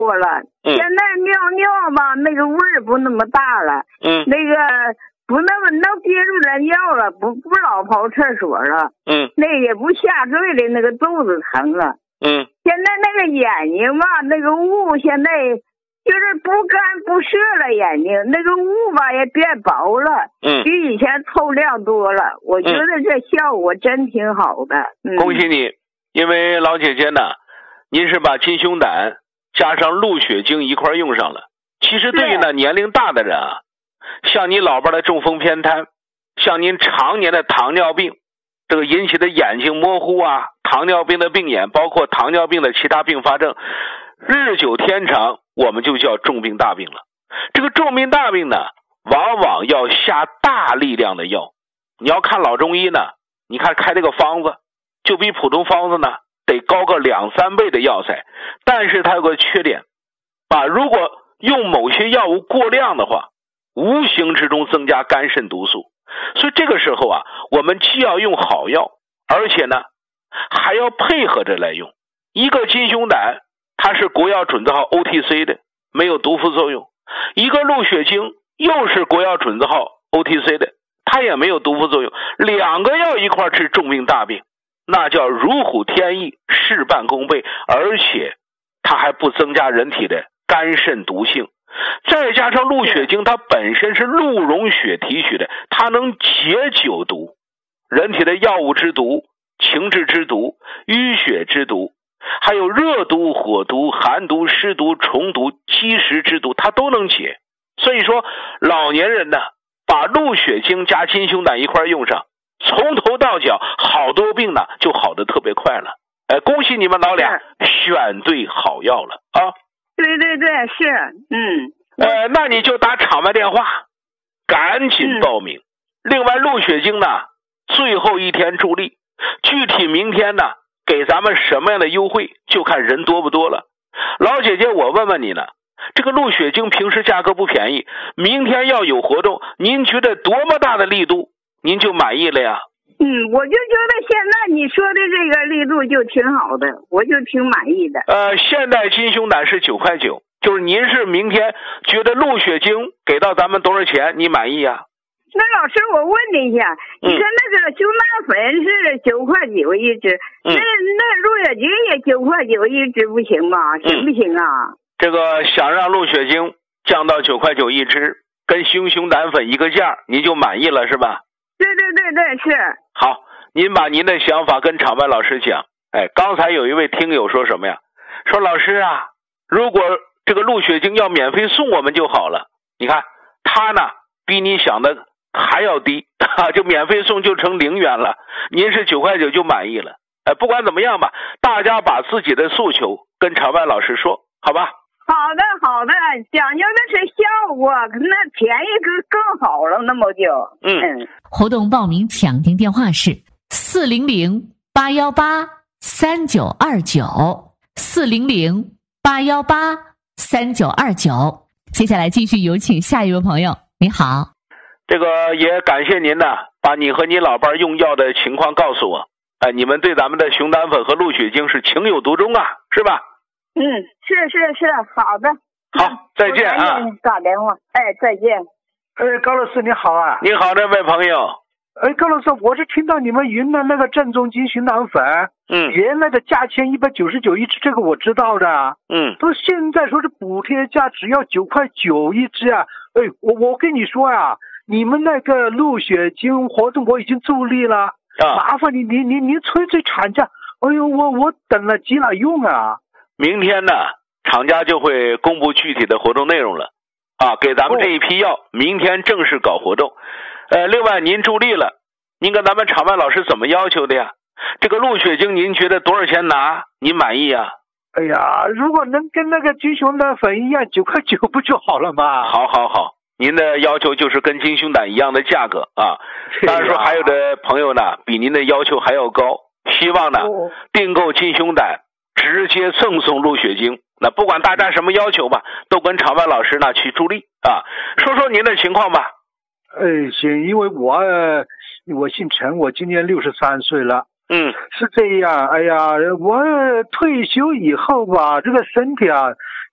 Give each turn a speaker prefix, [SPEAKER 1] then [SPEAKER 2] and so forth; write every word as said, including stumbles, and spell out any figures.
[SPEAKER 1] 过了，
[SPEAKER 2] 嗯、
[SPEAKER 1] 现在尿尿吧，那个味儿不那么大了，
[SPEAKER 2] 嗯，
[SPEAKER 1] 那个不那么能憋住来尿了，不不老跑厕所了，
[SPEAKER 2] 嗯，
[SPEAKER 1] 那也不下坠的，那个肚子疼了，
[SPEAKER 2] 嗯，
[SPEAKER 1] 现在那个眼睛吧，那个雾现在就是不干不涩了，眼睛那个雾吧也变薄了，
[SPEAKER 2] 嗯，
[SPEAKER 1] 比以前透亮多了，我觉得这效果真挺好的。嗯、
[SPEAKER 2] 恭喜你，因为老姐姐呢，您是把金胸胆加上鹿血精一块用上了。其实对于呢年龄大的人啊，像你老伴的中风偏瘫，像您常年的糖尿病，这个引起的眼睛模糊啊，糖尿病的病眼，包括糖尿病的其他并发症，日久天长，我们就叫重病大病了。这个重病大病呢，往往要下大力量的药。你要看老中医呢，你看开这个方子，就比普通方子呢得高个两三倍的药材，但是它有个缺点啊，如果用某些药物过量的话，无形之中增加肝肾毒素。所以这个时候啊，我们既要用好药，而且呢还要配合着来用。一个金胸胆它是国药准字号 O T C 的，没有毒副作用；一个鹿血精又是国药准字号 O T C 的，它也没有毒副作用。两个药一块治重病大病，那叫如虎添翼，事半功倍，而且它还不增加人体的肝肾毒性。再加上鹿血精它本身是鹿茸血提取的，它能解酒毒，人体的药物之毒、情志之毒、淤血之毒，还有热毒、火毒、寒毒、湿毒、虫毒、积食之毒，它都能解。所以说老年人呢，把鹿血精加金胸胆一块用上，从头到脚好多病呢就好得特别快了。哎，恭喜你们老俩选对好药了啊！
[SPEAKER 1] 对对对，是，嗯，
[SPEAKER 2] 呃，那你就打场外电话，赶紧报名。嗯、另外，鹿血精呢，最后一天助力，具体明天呢，给咱们什么样的优惠，就看人多不多了。老姐姐，我问问你呢，这个鹿血精平时价格不便宜，明天要有活动，您觉得多么大的力度，您就满意了呀？
[SPEAKER 1] 嗯，我就觉得现在你说的这个力度就挺好的，我就挺满意的。呃，
[SPEAKER 2] 现在金胸胆是九块九，就是您是明天觉得鹿血精给到咱们多少钱，你满意啊？
[SPEAKER 1] 那老师，我问你一下，嗯、你看那个胸胆粉是九块九一支，嗯、那那鹿血精也九块九一支，不行吗？行不行啊？
[SPEAKER 2] 嗯、这个想让鹿血精降到九块九一支，跟胸胸胆粉一个价，您就满意了是吧？
[SPEAKER 1] 对对对对，是。
[SPEAKER 2] 好，您把您的想法跟场外老师讲。哎，刚才有一位听友说什么呀？说老师啊，如果这个鹿血精要免费送我们就好了。你看他呢，比你想的还要低，就免费送就成零元了。您是九块九就满意了。哎，不管怎么样吧，大家把自己的诉求跟场外老师说，好吧？
[SPEAKER 1] 好的好的，讲究的是效果，那便宜更更好了，那么就
[SPEAKER 2] 嗯。
[SPEAKER 3] 活动报名抢订电话是四零零八幺八三九二九四零零八幺八三九二九。接下来继续有请下一位朋友。你好，
[SPEAKER 2] 这个也感谢您呢，把你和你老伴用药的情况告诉我。哎，你们对咱们的熊胆粉和鹿血精是情有独钟啊，是吧？
[SPEAKER 1] 嗯，是是是，好的。
[SPEAKER 2] 好，再见啊！
[SPEAKER 1] 打电话，哎，再见。
[SPEAKER 4] 哎，高老师你好啊！
[SPEAKER 2] 你好，这位朋友。
[SPEAKER 4] 哎，高老师，我是听到你们云南那个正宗金熊胆粉，
[SPEAKER 2] 嗯，
[SPEAKER 4] 原来的价钱一百九十九一支，这个我知道的，
[SPEAKER 2] 嗯，
[SPEAKER 4] 都现在说是补贴价只要九块九一支啊！哎，我我跟你说啊，你们那个鹿血精活动我已经助力了，
[SPEAKER 2] 啊，
[SPEAKER 4] 麻烦你你你你催催产价，哎呦，我我等了急了用啊！
[SPEAKER 2] 明天呢，厂家就会公布具体的活动内容了，啊，给咱们这一批药，哦、明天正式搞活动。呃，另外您助力了，您跟咱们场外老师怎么要求的呀？这个鹿血精您觉得多少钱拿？您满意啊？
[SPEAKER 4] 哎呀，如果能跟那个金熊胆粉一样，九块九不就好了吗？
[SPEAKER 2] 好好好，您的要求就是跟金胸胆一样的价格啊。当然说还有的朋友呢，比您的要求还要高，希望呢、哦、订购金胸胆直接赠送鹿血精。那不管大家什么要求吧，都跟场外老师呢去助力啊。说说您的情况吧。
[SPEAKER 4] 哎，行，因为我我姓陈，我今年六十三岁了。
[SPEAKER 2] 嗯，
[SPEAKER 4] 是这样。哎呀，我退休以后吧，这个身体啊，